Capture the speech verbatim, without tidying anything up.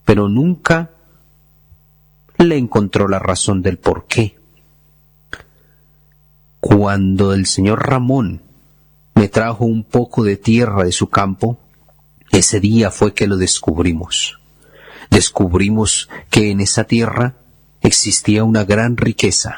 pero nunca le encontró la razón del por qué. Cuando el señor Ramón me trajo un poco de tierra de su campo, ese día fue que lo descubrimos. Descubrimos que en esa tierra existía una gran riqueza,